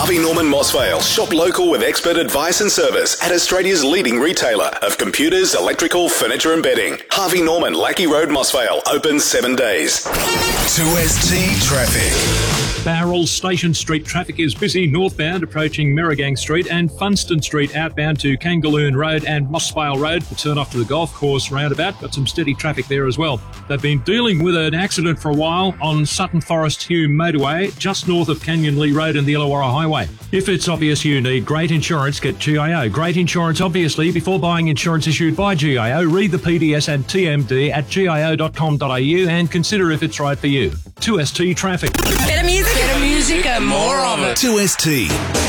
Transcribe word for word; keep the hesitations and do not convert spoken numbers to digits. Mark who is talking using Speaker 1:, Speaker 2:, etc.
Speaker 1: Harvey Norman Mossvale. Shop local with expert advice and service at Australia's leading retailer of computers, electrical, furniture and bedding. Harvey Norman, Lackey Road, Mossvale. Open seven days.
Speaker 2: two S T Traffic.
Speaker 3: Bowral Station Street traffic is busy northbound approaching Merrigang Street and Funston Street outbound to Kangaloon Road and Mossvale Road. The turn off to the golf course roundabout. Got some steady traffic there as well. They've been dealing with an accident for a while on Sutton Forest Hume Motorway, just north of Canyon Lee Road and the Illawarra Highway. If it's obvious you need great insurance, get G I O. Great insurance, obviously. Before buying insurance issued by G I O, read the P D S and T M D at G I O dot com dot A U and consider if it's right for you. two S T Traffic.
Speaker 4: Better music, better music and more of it.
Speaker 2: two S T.